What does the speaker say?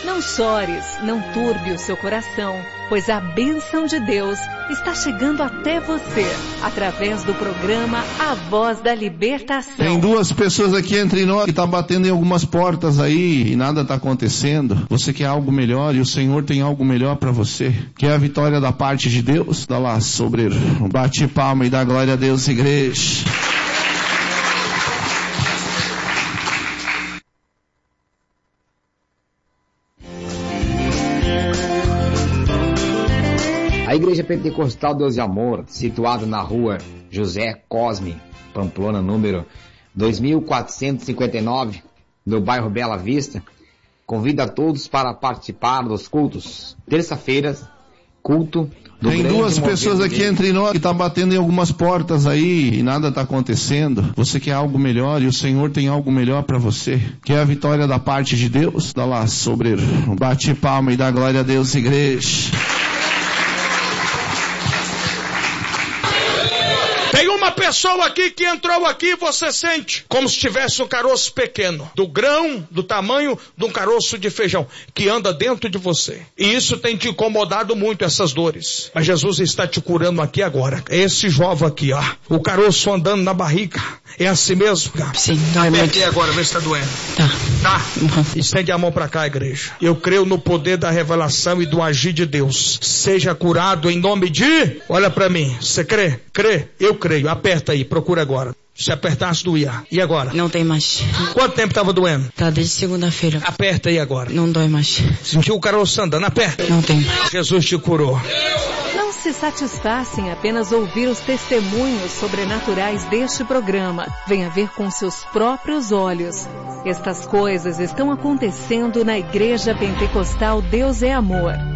Não chores, não turbe o seu coração, pois a bênção de Deus está chegando até você, através do programa A Voz da Libertação. Tem duas pessoas aqui entre nós que estão batendo em algumas portas aí e nada está acontecendo. Você quer algo melhor e o Senhor tem algo melhor para você. Quer a vitória da parte de Deus? Dá lá, sobreiro. Bate palma e dá glória a Deus, igreja. A Igreja Pentecostal Deus e Amor, situada na rua José Cosme, Pamplona, número 2459, no bairro Bela Vista, convida a todos para participar dos cultos. Terça-feira, culto do Tem duas pessoas aqui entre nós que estão batendo em algumas portas aí e nada está acontecendo. Você quer algo melhor e o Senhor tem algo melhor para você. Quer a vitória da parte de Deus? Dá lá, sobreiro. Bate palma e dá glória a Deus, igreja. Tem uma pessoa aqui que entrou aqui, você sente como se tivesse um caroço pequeno, do grão, do tamanho de um caroço de feijão, que anda dentro de você. E isso tem te incomodado muito, essas dores. Mas Jesus está te curando aqui agora. Esse jovem aqui, ó, o caroço andando na barriga. É assim mesmo? Sim, dói muito. Aqui agora, vê se tá doendo. Tá. Estende a mão pra cá, igreja. Eu creio no poder da revelação e do agir de Deus. Seja curado em nome de... Olha pra mim, você crê? Crê? Eu creio. Aperta aí, procura agora. Se apertasse, doía. E agora? Não tem mais. Quanto tempo tava doendo? Tá desde segunda-feira. Aperta aí agora. Não dói mais. Sentiu o caroço andando? Aperta. Não tem mais. Jesus te curou. Não se satisfaça em apenas ouvir os testemunhos sobrenaturais deste programa. Venha ver com seus próprios olhos. Estas coisas estão acontecendo na Igreja Pentecostal Deus é Amor.